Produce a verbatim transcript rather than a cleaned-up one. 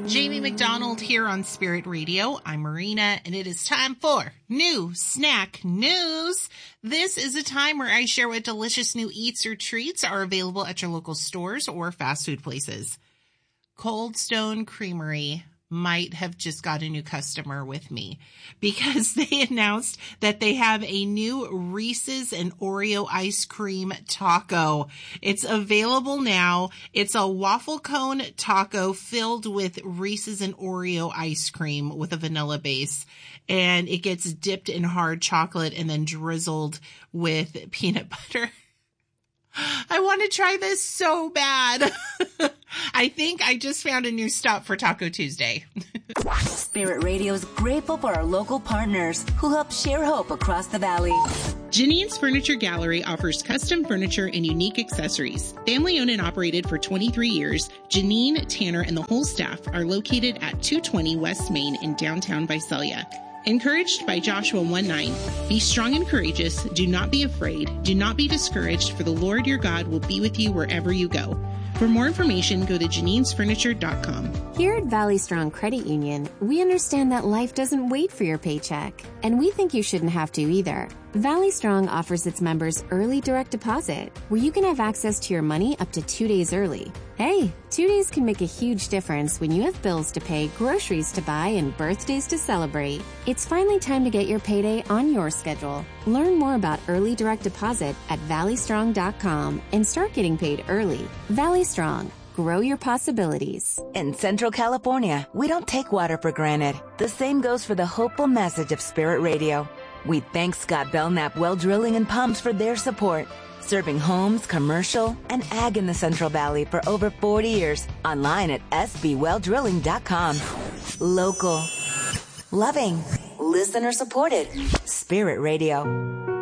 Jamie McDonald here on Spirit Radio. I'm Marina, and it is time for New Snack News. This is a time where I share what delicious new eats or treats are available at your local stores or fast food places. Cold Stone Creamery might have just got a new customer with me because they announced that they have a new Reese's and Oreo ice cream taco. It's available now. It's a waffle cone taco filled with Reese's and Oreo ice cream with a vanilla base, and it gets dipped in hard chocolate and then drizzled with peanut butter. I want to try this so bad. I think I just found a new stop for Taco Tuesday. Spirit Radio is grateful for our local partners who help share hope across the valley. Janine's Furniture Gallery offers custom furniture and unique accessories. Family owned and operated for twenty-three years, Janine, Tanner, and the whole staff are located at two twenty West Main in downtown Visalia. Encouraged by Joshua one nine, be strong and courageous, do not be afraid, do not be discouraged, for the Lord your God will be with you wherever you go. For more information, go to janines furniture dot com. Here at Valley Strong Credit Union, we understand that life doesn't wait for your paycheck, and we think you shouldn't have to either. Valley Strong offers its members early direct deposit, where you can have access to your money up to two days early. Hey, two days can make a huge difference when you have bills to pay, groceries to buy, and birthdays to celebrate. It's finally time to get your payday on your schedule. Learn more about early direct deposit at valley strong dot com and start getting paid early. Valley Strong. Grow your possibilities. In Central California, we don't take water for granted. The same goes for the hopeful message of Spirit Radio. We thank Scott Belknap Well Drilling and Pumps for their support, serving homes, commercial, and ag in the Central Valley for over forty years. Online at s b well drilling dot com. Local. Loving. Listener supported. Spirit Radio.